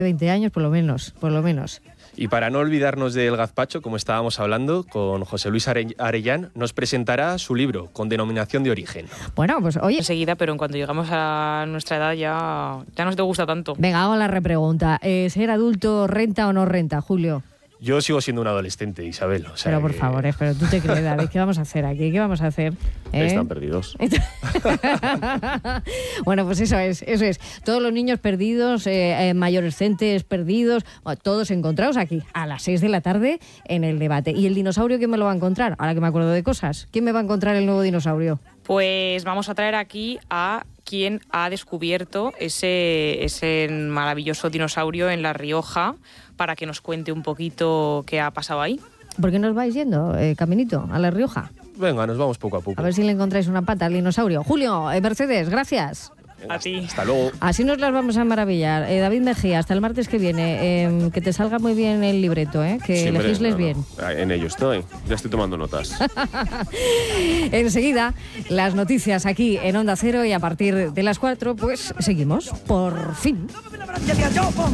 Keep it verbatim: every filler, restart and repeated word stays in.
veinte años, por lo menos, por lo menos. Y para no olvidarnos del gazpacho, como estábamos hablando, con José Luis Arellán, nos presentará su libro, con denominación de origen. Bueno, pues oye... Enseguida, pero en cuanto llegamos a nuestra edad ya, ya no te gusta tanto. Venga, hago la repregunta. Eh, ¿Ser adulto renta o no renta, Julio? Yo sigo siendo un adolescente, Isabel. O sea pero por que... favor, eh, pero tú te crees, David, ¿qué vamos a hacer aquí? ¿Qué vamos a hacer? ¿Eh? Están perdidos. Bueno, pues eso es, eso es. Todos los niños perdidos, eh, eh, mayorescentes perdidos, todos encontrados aquí a las seis de la tarde en el debate. ¿Y el dinosaurio quién me lo va a encontrar? Ahora que me acuerdo de cosas. ¿Quién me va a encontrar el nuevo dinosaurio? Pues vamos a traer aquí a quien ha descubierto ese, ese maravilloso dinosaurio en La Rioja para que nos cuente un poquito qué ha pasado ahí. ¿Por qué nos vais yendo, eh, caminito, a La Rioja? Venga, nos vamos poco a poco. A ver si le encontráis una pata al dinosaurio. Julio, eh, Mercedes, gracias. Venga, a ti. Hasta luego. Así nos las vamos a maravillar. Eh, David Mejía, hasta el martes que viene. Eh, que te salga muy bien el libreto, eh, que Siempre, legisles no, no. bien. En ello estoy. Ya estoy tomando notas. Enseguida, las noticias aquí en Onda Cero y a partir de las cuatro, pues seguimos. Por fin.